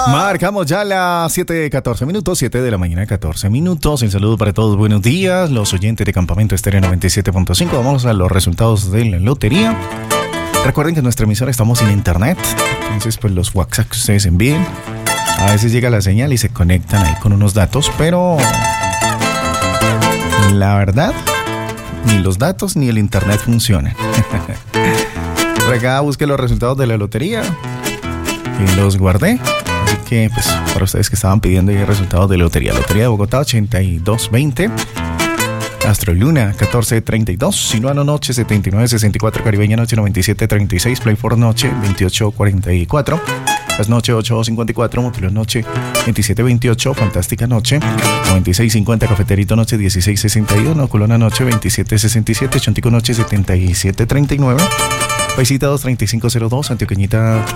Marcamos ya las 7:14 minutos, 7 de la mañana, 14 minutos. El saludo para todos, buenos días. Los oyentes de Campamento Estéreo 97.5. Vamos a los resultados de la lotería. Recuerden que en nuestra emisora estamos sin internet. Entonces, pues los WhatsApp que ustedes envíen, a veces llega la señal y se conectan ahí con unos datos, pero la verdad, ni los datos ni el internet funcionan. Por acá busqué los resultados de la lotería y los guardé. Así que, pues, para ustedes que estaban pidiendo ahí resultados de lotería. Lotería de Bogotá, 8220. Astroluna, 1432. Sinuano Noche, 7964. Caribeña Noche, 9736. Playford Noche, 2844. Las Noche, 8254. Motilón Noche, 2728. Fantástica Noche, 9650. Cafeterito Noche, 1661. Culona Noche, 2767. Chontico Noche, 7739. Paisita 23502, Antioqueñita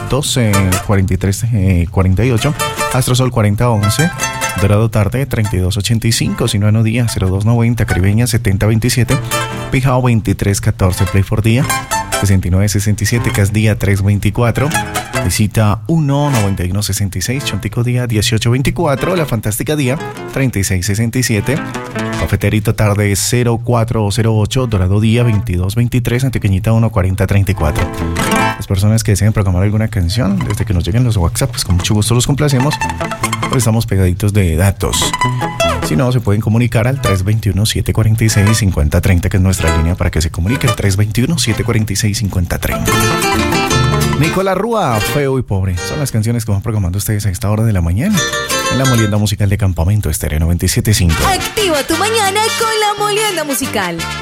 24348, Astrosol 4011, Dorado Tarde 3285, Sinuano Día 0290, Caribeña 7027, Pijao 2314, Playford Día 6967, Cas Día 324, Visita 19166, Chontico Día 1824, La Fantástica Día 3667, Cafeterito Tarde 0408, Dorado Día 2223, Antioqueñita 14034. Las personas que deseen programar alguna canción, desde que nos lleguen los WhatsApp, pues con mucho gusto los complacemos, pero estamos pegaditos de datos. Si no, se pueden comunicar al 321-746-5030, que es nuestra línea para que se comuniquen, 321-746-5030. Nicolás Rúa, Feo y Pobre, son las canciones que van programando ustedes a esta hora de la mañana en la molienda musical de Campamento Estéreo 97.5. Activa tu mañana con la molienda musical.